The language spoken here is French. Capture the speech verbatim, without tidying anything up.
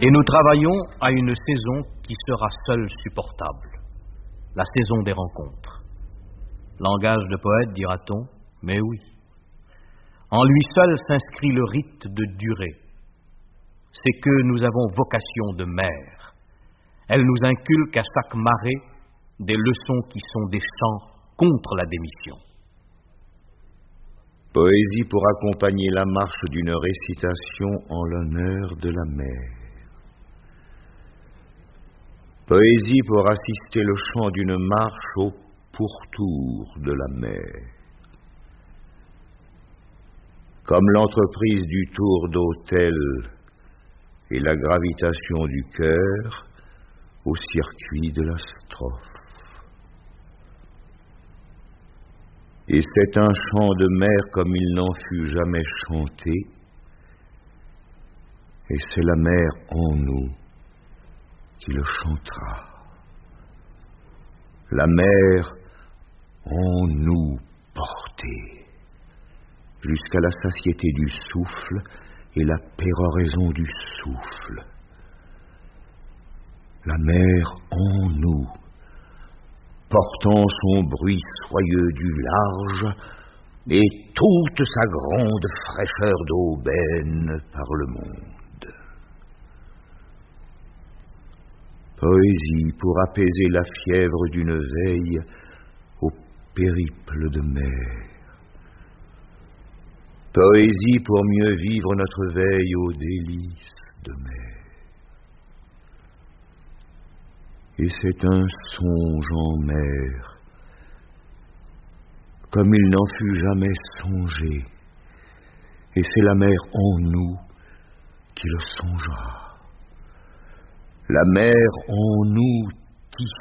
Et nous travaillons à une saison qui sera seule supportable, la saison des rencontres. Langage de poète, dira-t-on, mais oui. En lui seul s'inscrit le rite de durée. C'est que nous avons vocation de mer. Elle nous inculque à chaque marée des leçons qui sont des chants contre la démission. Poésie pour accompagner la marche d'une récitation en l'honneur de la mer. Poésie pour assister le chant d'une marche au pourtour de la mer. Comme l'entreprise du tour d'autel et la gravitation du cœur au circuit de la strophe. Et c'est un chant de mer comme il n'en fut jamais chanté, et c'est la mer en nous qui le chantera. La mer en nous portée, jusqu'à la satiété du souffle et la péroraison du souffle. La mer en nous, portant son bruit soyeux du large et toute sa grande fraîcheur d'aubaine par le monde. Poésie pour apaiser la fièvre d'une veille au périple de mer. Poésie pour mieux vivre notre veille aux délices de mer. Et c'est un songe en mer, comme il n'en fut jamais songé, et c'est la mer en nous qui le songera. La mer en nous